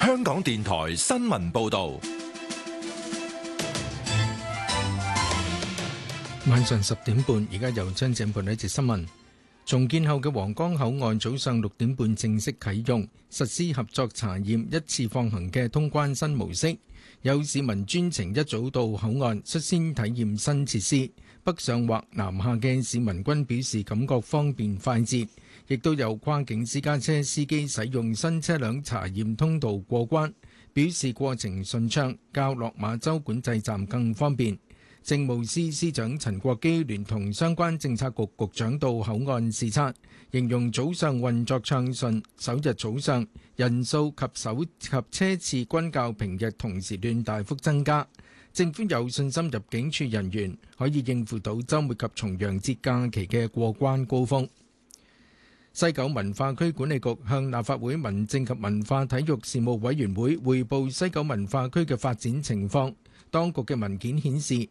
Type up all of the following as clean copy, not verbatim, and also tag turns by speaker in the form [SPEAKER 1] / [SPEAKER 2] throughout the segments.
[SPEAKER 1] 香港電台新聞報道，
[SPEAKER 2] 晚上10點半，而家由張正報呢一節新聞。重建後嘅皇崗口岸早上6點半正式啟用，實施合作查驗一次放行嘅通關新模式。有市民專程一早到口岸率先體驗新設施，北上或南下嘅市民均表示感覺方便快捷。亦都有跨境私家車司機使用新車輛查驗通道過關，表示過程順暢，較落馬洲管制站更方便。政務司司長陳國基聯同相關政策局局長到口岸視察，形容早上運作暢順，首日早上人數及車次均較平日同時段大幅增加。政府有信心入境處人員可以應付到週末及重陽節假期嘅過關高峰。西九文化區管理局向立法會民政及文化體育事務委員會匯報西九文化區嘅發展情況。當局嘅文件顯示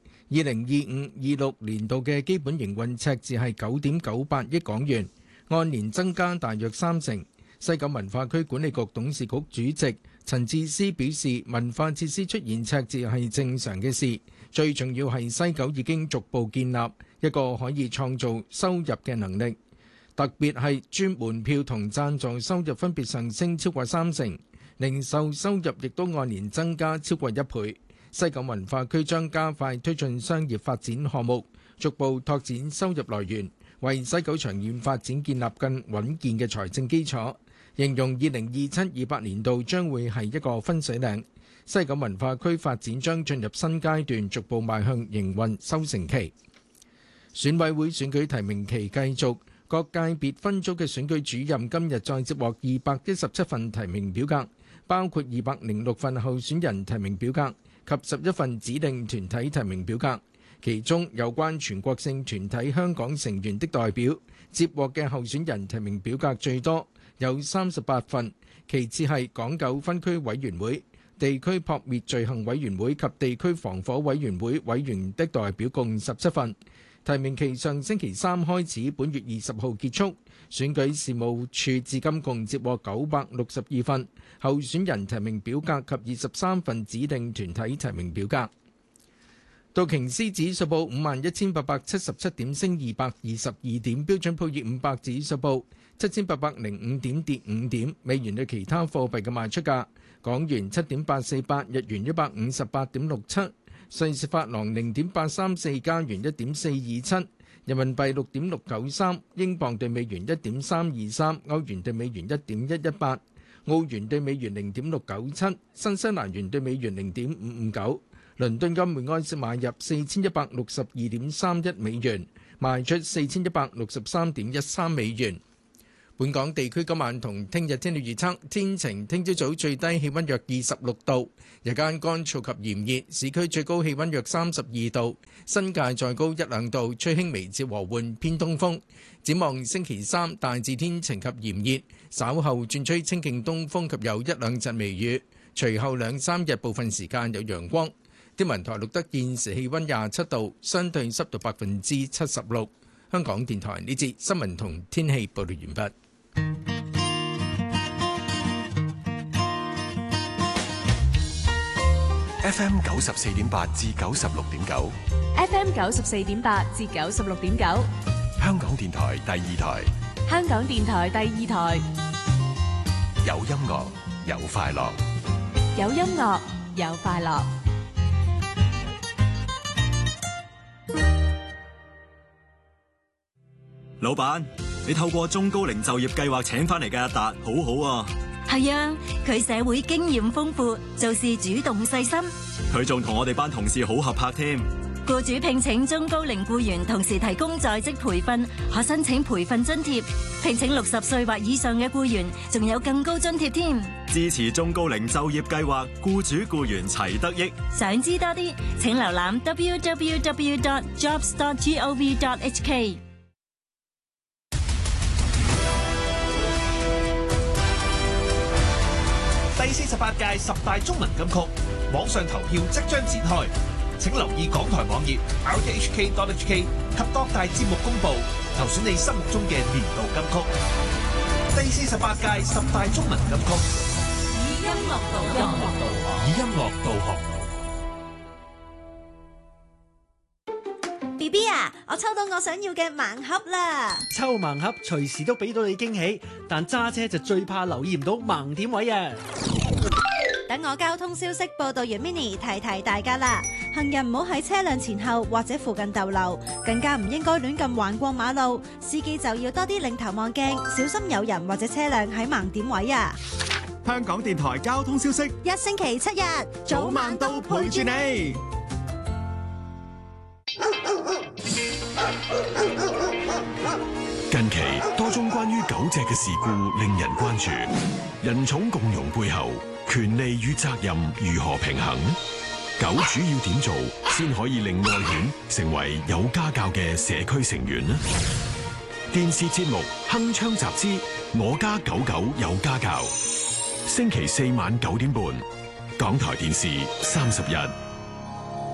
[SPEAKER 2] ，2025-26年度嘅基本營運赤字係9.98億港元，按年增加大約30%。西九文化區管理局董事局主席陳智思表示，文化設施出現赤字係正常嘅事，最重要係西九已經逐步建立一個可以創造收入嘅能力。特別係專門票同贊助收入分別上升超過30%，零售收入亦都按年增加超過1倍。西九文化區將加快推進商業發展項目，逐步拓展收入來源，為西九長遠發展建立更穩健嘅財政基礎。形容2027-28年度將會係一個分水嶺，西九文化區發展將進入新階段，逐步邁向營運收成期。選委會選舉提名期繼續。各界別分組嘅選舉主任今日再接獲217份提名表格，包括206份候選人提名表格及11份指定團體提名表格。其中有關全國性團體香港成員的代表接獲嘅候選人提名表格最多，有38份，其次係港九分區委員會、地區撲滅罪行委員會及地區防火委員會委員的代表共17份。提名期上星期3開始，本月20號結束。選舉事務處至今共接獲962份候選人提名表格及23份指定團體提名表格。道瓊斯指數報51,877點，升222點；標準普爾500指數報7,805點，跌5點。美元對其他貨幣嘅賣出價：港元7.848，日元158.67。瑞士法郎0.834，加元1.427，人民幣6.693，英鎊對美元1.323，歐元對美元1.118，澳元對美元0.697，新西蘭元對美元0.559。倫敦金每安士買入4162.31美元，賣出4163.13美元。本港地區今晚同聽日天氣預測：天晴，聽朝早最低氣溫約26度，日間乾燥及炎熱，市區最高氣溫約32度，新界再高1-2度，吹輕微至和緩偏東風。展望星期三大致天晴及炎熱，稍後轉吹清勁東風及有1-2陣微雨，隨後2-3日部分時間有陽光。天文台錄得現時氣溫27度，相對濕度76%。香港電台呢節新聞同天氣報道完畢。
[SPEAKER 3] FM 94.8至96.9
[SPEAKER 4] ，FM 94.8至96.9，
[SPEAKER 3] 香港電台第二台，
[SPEAKER 4] 香港電台第二台，
[SPEAKER 3] 有音樂有快樂，
[SPEAKER 4] 有音樂有快樂。
[SPEAKER 5] 老闆，你透過中高齡就業計劃請翻嚟嘅阿達，好好啊。
[SPEAKER 6] 係啊，佢社會經驗豐富，做事主動細心。
[SPEAKER 5] 佢仲同我哋班同事好合拍添。
[SPEAKER 6] 僱主聘請中高齡僱員，同時提供在職培訓，可申請培訓津貼。聘請60歲或以上嘅僱員，仲有更高津貼添。
[SPEAKER 5] 支持中高齡就業計劃，僱主僱員齊得益。
[SPEAKER 6] 想知多啲，請瀏覽 www.jobs.gov.hk。
[SPEAKER 7] 第48屆10大中文金曲網上投票即將展開，請留意港台網頁 rthk.hk 及各大節目公佈，投選你心目中嘅年度金曲。第48屆10大中文金曲。
[SPEAKER 6] 音樂導航，
[SPEAKER 7] 以音樂導航。
[SPEAKER 8] BB 啊，我抽到我想要嘅盲盒啦！
[SPEAKER 9] 抽盲盒隨時都俾到你驚喜，但揸車就最怕留意唔到盲點位啊！
[SPEAKER 8] 等我交通消息報道員 Mini 提提大家啦，行人唔好喺車輛前後或者附近逗留，更加唔應該亂咁橫過馬路。司機就要多啲擰頭望鏡，小心有人或者車輛喺盲點位啊！
[SPEAKER 5] 香港電台交通消息，
[SPEAKER 8] 一星期7日，
[SPEAKER 5] 早晚都陪住你。
[SPEAKER 3] 近期多宗關於狗隻嘅事故令人關注，人寵共融背後，權利與責任如何平衡？狗主要點做先可以令愛犬成為有家教嘅社區成員呢？電視節目《鏗鏘集之我家狗狗有家教》，星期4晚9點半，港台電視31。